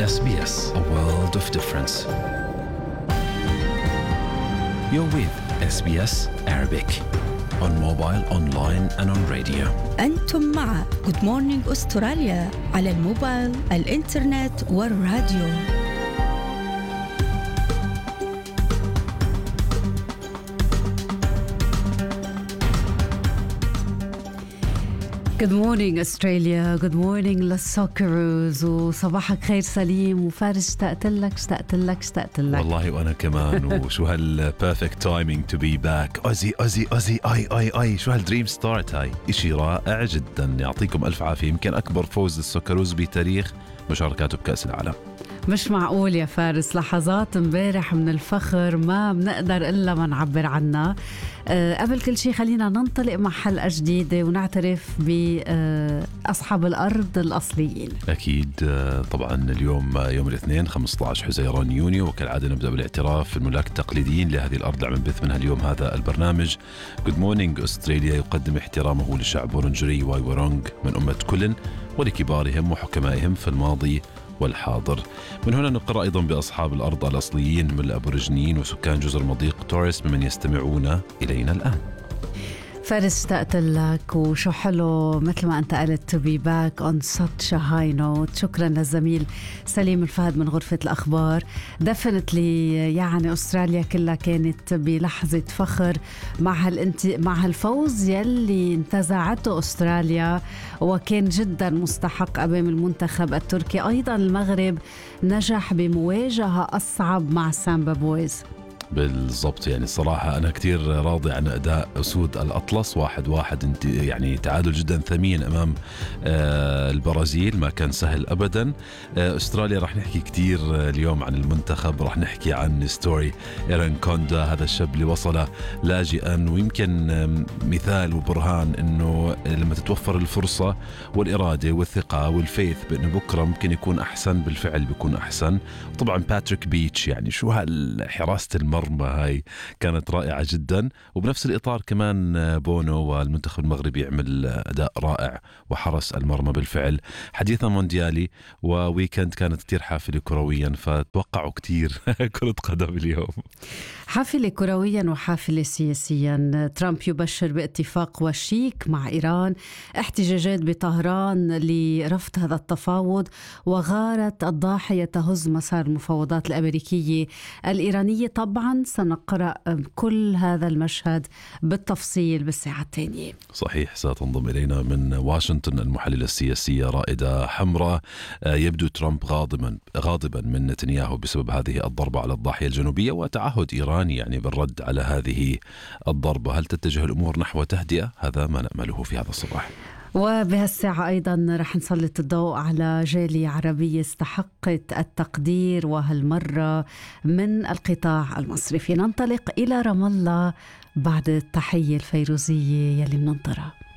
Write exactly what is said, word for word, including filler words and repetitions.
إس بي إس, a world of difference. You're with إس بي إس Arabic on mobile, online and on radio. أنتم مع Good Morning أستراليا على الموبايل, الإنترنت والراديو. Good morning Australia, good morning للسوكروز, وصباحك خير سليم. وفارس اشتقت لك اشتقت لك اشتقت لك والله وأنا كمان. وشو هال perfect timing to be back. أزي أزي أزي أي أي أي شو هالدريم ستارت هاي, إشي رائع جدا. يعطيكم ألف عافية. يمكن أكبر فوز للسوكروز بتاريخ مشاركاته بكأس العالم. مش معقول يا فارس, لحظات مبارح من الفخر ما بنقدر إلا ما نعبر عنها. أه قبل كل شيء خلينا ننطلق مع حلقة جديدة ونعترف بأصحاب الأرض الأصليين. أكيد. طبعا اليوم يوم الاثنين خمسة عشر حزيران يونيو, وكالعادة نبدأ بالاعتراف في الملاك التقليديين لهذه الأرض اللي عم نبث منها اليوم هذا البرنامج. Good Morning أستراليا يقدم احترامه لشعب ورنجري واي ورونغ من أمة كلن ولكبارهم وحكمائهم في الماضي والحاضر. من هنا نقر أيضا بأصحاب الأرض الأصليين من الأبوريجينيين وسكان جزر مضيق توريس ممن يستمعون إلينا الآن. فارس اشتقت لك, وشو حلو مثل ما أنت قلت to be back on such a high note. شكرا للزميل سليم الفهد من غرفة الأخبار. definitely يعني أستراليا كلها كانت بلحظة فخر مع هالانت... مع هالفوز يلي انتزعته أستراليا, وكان جدا مستحق أمام المنتخب التركي. أيضا المغرب نجح بمواجهة أصعب مع سامبا بويز. بالضبط. يعني الصراحة أنا كتير راضي عن أداء أسود الأطلس. واحد واحد انت يعني تعادل جدا ثمين أمام آه البرازيل, ما كان سهل أبدا. آه أستراليا راح نحكي كتير اليوم عن المنتخب. راح نحكي عن ستوري إيرين كوندا, هذا الشاب اللي وصل لاجئا, ويمكن آه مثال وبرهان أنه لما تتوفر الفرصة والإرادة والثقة والفيث بأنه بكرة ممكن يكون أحسن, بالفعل بيكون أحسن. طبعا باتريك بيتش, يعني شو هالحراسة المرمى هاي كانت رائعة جدا. وبنفس الإطار كمان بونو والمنتخب المغربي يعمل أداء رائع وحرس المرمى بالفعل. حديثنا مونديالي وويكند كانت كتير حافلة كرويا, فتوقعوا كتير كرة قدم اليوم. حافلة كرويا وحافلة سياسيا. ترامب يبشر باتفاق وشيك مع إيران, احتجاجات بطهران لرفض هذا التفاوض, وغارة الضاحية تهز مسار المفاوضات الأمريكية الإيرانية. طبعا سنقرأ كل هذا المشهد بالتفصيل بالساعة الثانية. صحيح. ستنضم إلينا من واشنطن المحللة السياسية رائدة حمراء. يبدو ترامب غاضبا غاضبا من نتنياهو بسبب هذه الضربة على الضاحية الجنوبية, وتعهد إيراني يعني بالرد على هذه الضربة. هل تتجه الأمور نحو تهدئة؟ هذا ما نأمله في هذا الصباح. وبهالساعة أيضا رح نسلط الضوء على جالية عربية استحقت التقدير, وهالمرة من القطاع المصرفي. ننطلق إلى رام الله بعد التحية الفيروزية يلي مننطرها.